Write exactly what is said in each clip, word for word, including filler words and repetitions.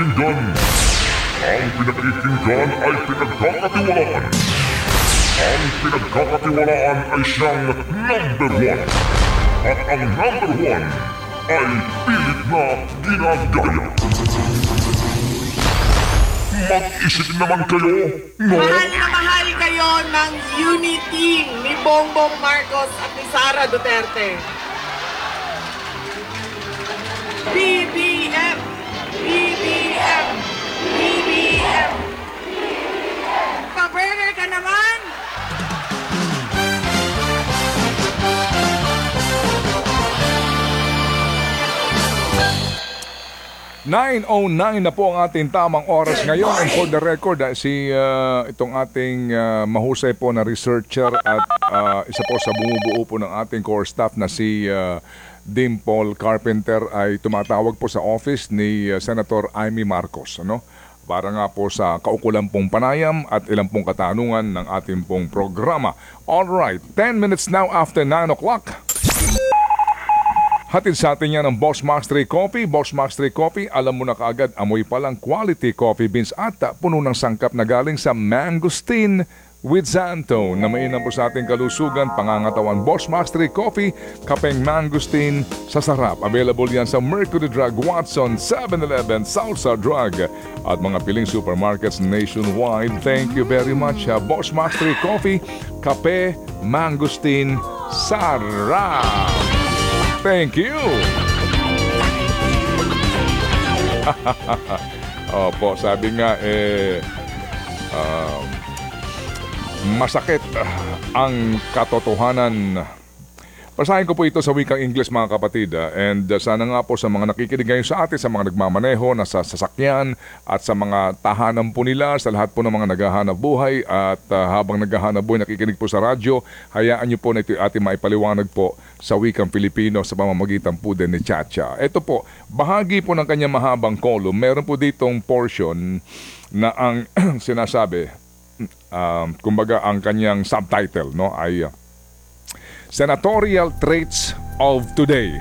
pinakikinggan. Ang pinakikinggan ay pinagkakatiwalaan. Ang pinagkakatiwalaan ay siyang number one. At ang number one ay pilit na ginagaya. Mag-isip naman kayo, no? Mahal na mahal kayo ng unity ni Bongbong Marcos at ni Sara Duterte. B B M! B B M! B B M! Pa-burger ka naman! nine oh nine na po ang ating tamang oras ngayon. And for the record, ah, si uh, itong ating uh, mahusay po na researcher at uh, isa po sa bumubuo po ng ating core staff na si uh, Dimple Carpenter ay tumatawag po sa office ni uh, Senator Amy Marcos, ano? Para nga po sa kaukulang pong panayam at ilang pong katanungan ng ating pong programa. Alright, ten minutes now after nine o'clock. Hatid sa atin yan ng Boss Max three Coffee. Boss Max three Coffee, alam mo na kaagad, amoy palang quality coffee beans at puno ng sangkap na galing sa Mangosteen with Xantho na mainam po sa ating kalusugan, pangangatawan. Boss Max three Coffee, kapeng Mangosteen sa sarap. Available yan sa Mercury Drug, Watson, seven eleven, Salsa Drug at mga piling supermarkets nationwide. Thank you very much, uh, Boss Max three Coffee, kape, Mangosteen, sarap! Thank you! Opo, sabi nga eh uh, masakit uh, ang katotohanan. Basahin ko po ito sa wikang English, mga kapatid, ah. And uh, sana nga po sa mga nakikinig ngayon sa atin, sa mga nagmamaneho, nasa sasakyan at sa mga tahanan po nila, sa lahat po ng mga naghahanap buhay at uh, habang naghahanap buhay, nakikinig po sa radyo, hayaan nyo po na ito ating maipaliwanag po sa wikang Filipino sa pamamagitan po din ni Chacha. Ito po, bahagi po ng kanyang mahabang column, meron po ditong portion na ang sinasabi, um, kumbaga ang kanyang subtitle, no, ay uh, Senatorial Traits of Today.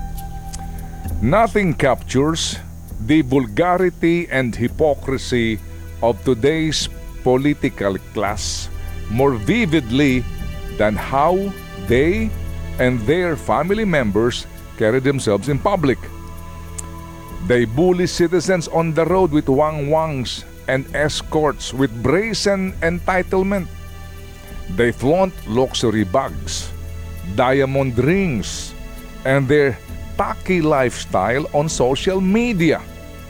Nothing captures the vulgarity and hypocrisy of today's political class more vividly than how they and their family members carry themselves in public. They bully citizens on the road with wang-wangs and escorts with brazen entitlement. They flaunt luxury bags, diamond rings, and their tacky lifestyle on social media.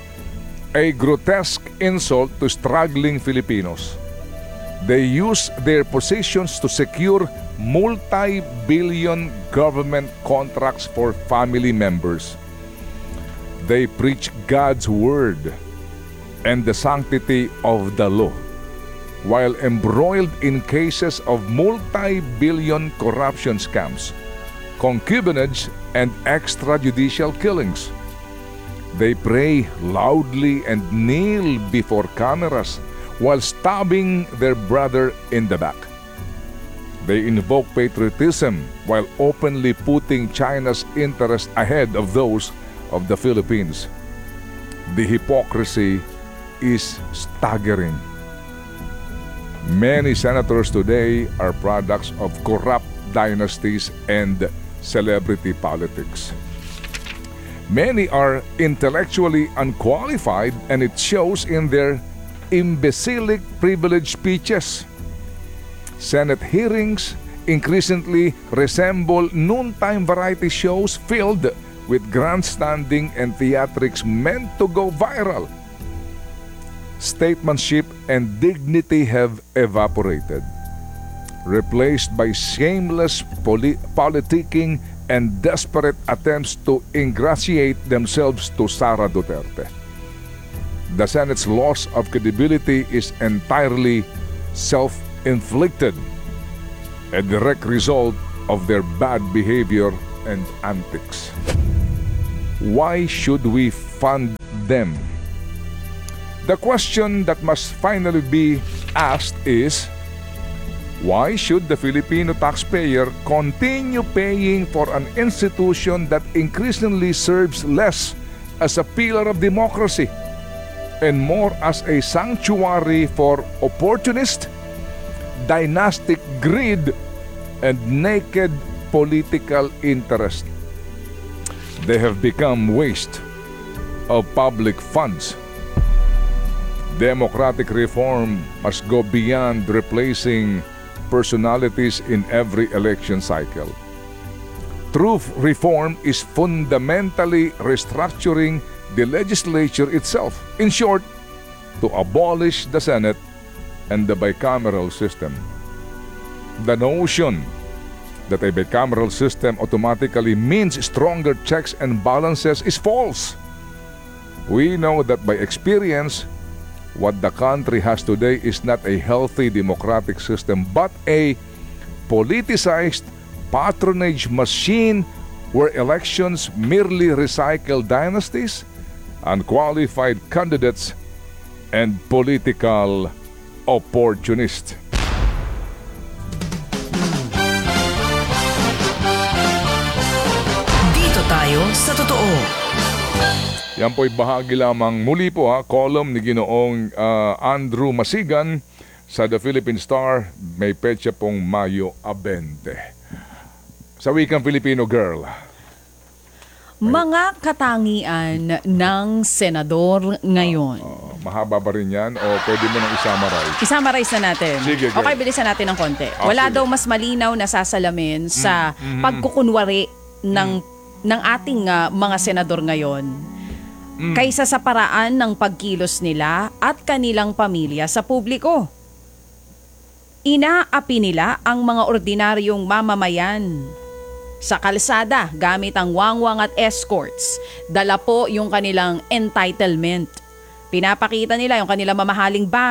A grotesque insult to struggling Filipinos. They use their positions to secure multi-billion government contracts for family members. They preach God's word and the sanctity of the law, while embroiled in cases of multi-billion corruption scams, concubinage, and extrajudicial killings. They pray loudly and kneel before cameras while stabbing their brother in the back. They invoke patriotism while openly putting China's interests ahead of those of the Philippines. The hypocrisy is staggering. Many senators today are products of corrupt dynasties and celebrity politics. Many are intellectually unqualified, and it shows in their imbecilic privilege speeches. Senate hearings increasingly resemble noontime variety shows filled with grandstanding and theatrics meant to go viral. Statesmanship and dignity have evaporated, replaced by shameless poli- politicking and desperate attempts to ingratiate themselves to Sara Duterte. The Senate's loss of credibility is entirely self-inflicted, a direct result of their bad behavior and antics. Why should we fund them? The question that must finally be asked is, why should the Filipino taxpayer continue paying for an institution that increasingly serves less as a pillar of democracy and more as a sanctuary for opportunist, dynastic greed, and naked political interest. They have become waste of public funds. Democratic reform must go beyond replacing personalities in every election cycle. True reform is fundamentally restructuring the legislature itself. In short, to abolish the Senate and the bicameral system. The notion that a bicameral system automatically means stronger checks and balances is false. We know that by experience, what the country has today is not a healthy democratic system but a politicized patronage machine where elections merely recycle dynasties, unqualified candidates, and political opportunists. Dito tayo sa totoo. Yan po'y bahagi lamang muli po ha, column ni Ginoong ah, Andrew Masigan sa The Philippine Star, may petsa pong Mayo twenty. Sa wikang Filipino, girl. Mga katangian ng senador ngayon. Oh, mahaba ba rin yan o pwede mo nang i-summarize? I-summarize na natin. Sige, girl. Okay, bilisan natin ng konti. Ah, Wala sige. daw mas malinaw na sasalamin sa pagkukunwari ng ng ating ah, mga senador ngayon kaysa sa paraan ng pagkilos nila at kanilang pamilya sa publiko. Inaapi nila ang mga ordinaryong mamamayan sa kalsada gamit ang wangwang at escorts. Dala po yung kanilang entitlement. Pinapakita nila yung kanilang mamahaling bahay.